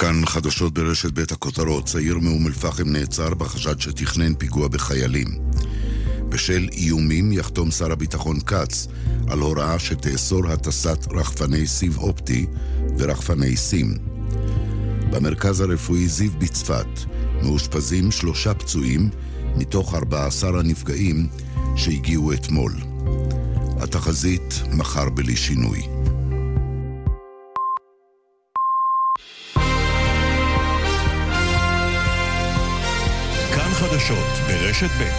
כאן חדשות ברשת בית הכותרות. צעיר מאום אל-פחם נעצר בחשד שתכנן פיגוע בחיילים. בשל איומים יחתום שר הביטחון קץ על הוראה שתאסור הטסת רחפני סיב אופטי ורחפני סים. במרכז הרפואי זיו בצפת מאושפזים 3 פצועים מתוך 14 הנפגעים שהגיעו אתמול. התחזית מחר בלי שינוי. כאן חדשות ברשת ב'.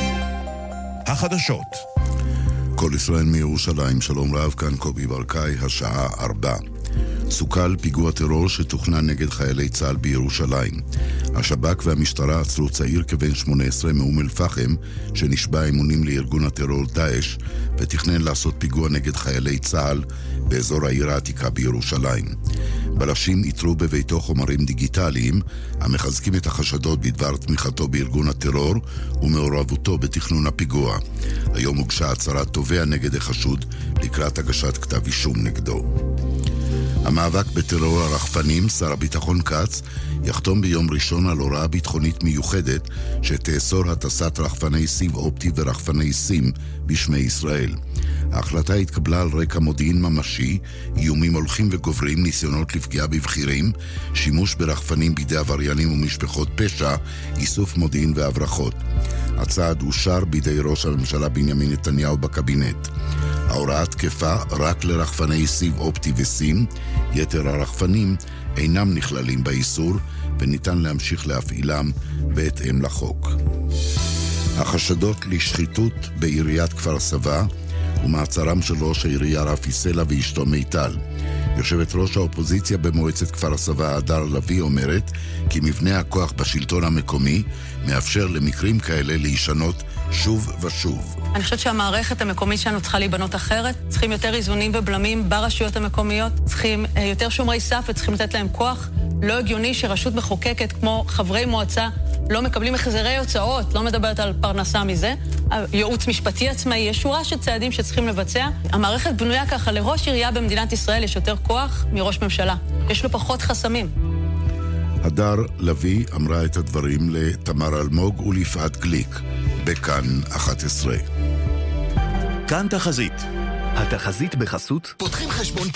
החדשות. כל ישראל מירושלים, שלום רב, כאן קובי ברקאי, השעה 4. סוכל פיגוע טרור שתוכנן נגד חיילי צה"ל בירושלים. השב"כ והמשטרה עצרו צעיר כבן 18 מאום אל-פחם שנשבע אמונים לארגון הטרור דאעש ותכנן לעשות פיגוע נגד חיילי צה"ל באזור העיר העתיקה בירושלים. בלשים איתרו בביתו חומרים דיגיטליים המחזקים את החשדות בדבר תמיכתו בארגון הטרור ומעורבותו בתכנון הפיגוע. היום הוגשה הצהרת תובע נגד החשוד לקראת הגשת כתב אישום נגדו. המאבק בטרור הרחפנים, שר הביטחון קץ יחתום ביום ראשון על הוראה ביטחונית מיוחדת שתאסור הטסת רחפני סיב אופטי ורחפני סים בשמי ישראל. ההחלטה התקבלה על רקע מודיעין ממשי, איומים הולכים וגוברים, ניסיונות לפגיעה בבחירים, שימוש ברחפנים בידי עבריינים ומשפחות פשע, איסוף מודיעין והברחות. הצעד אושר בידי ראש הממשלה בנימין נתניהו בקבינט. ההוראה תקפה רק לרחפני סיב אופטי וסים, יתר הרחפנים אינם נכללים באיסור וניתן להמשיך להפעילם בהתאם לחוק. החשדות לשחיתות בעיריית כפר סבא ומעצרם של ראש העירייה רפי סלע ואשתו מיטל. יושבת ראש האופוזיציה במועצת כפר סבא הדר לוי אומרת כי מבנה הכוח בשלטון המקומי מאפשר למקרים כאלה להישנות שוב ושוב. אני חושבת שהמערכת המקומית שלנו צריכה להיבנות אחרת. צריכים יותר איזונים ובלמים ברשויות המקומיות. צריכים יותר שומרי סף וצריכים לתת להם כוח. לא הגיוני שרשות מחוקקת כמו חברי מועצה לא מקבלים החזרי הוצאות, לא מדברת על פרנסה מזה. ייעוץ משפטי עצמאי, יש שורה של צעדים שצריכים לבצע. המערכת בנויה ככה, לראש עירייה במדינת ישראל יש יותר כוח מראש ממשלה. יש לו פחות חסמים. הדר לוי אמרה את הדברים לתמר אלמוג ולפעת גליק, בכאן 11. כאן תחזית. התחזית בחסות פותחים חשבון